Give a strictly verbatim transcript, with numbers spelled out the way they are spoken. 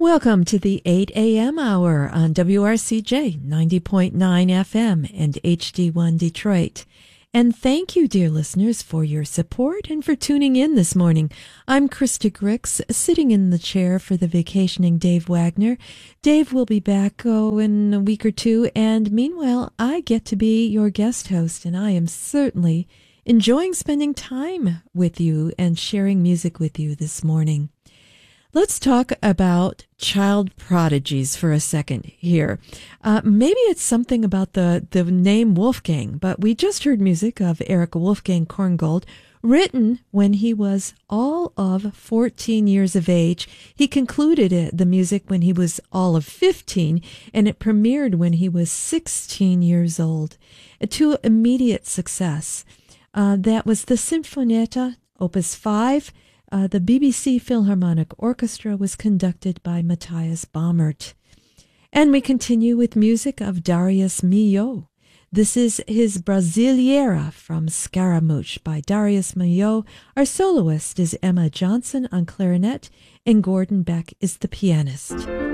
Welcome to the eight a.m. hour on W R C J ninety point nine F M and H D one Detroit. And thank you, dear listeners, for your support and for tuning in this morning. I'm Krista Grix, sitting in the chair for the vacationing Dave Wagner. Dave will be back oh, in a week or two, and meanwhile, I get to be your guest host, and I am certainly enjoying spending time with you and sharing music with you this morning. Let's talk about child prodigies for a second here. Uh, maybe it's something about the, the name Wolfgang, but we just heard music of Eric Wolfgang Korngold, written when he was all of fourteen years of age. He concluded it, the music when he was all of fifteen, and it premiered when he was sixteen years old, to immediate success. Uh, that was the Sinfonietta, Opus five. Uh, the B B C Philharmonic Orchestra was conducted by Matthias Baumert. And we continue with music of Darius Milhaud. This is his Brasileira from Scaramouche by Darius Milhaud. Our soloist is Emma Johnson on clarinet, and Gordon Beck is the pianist.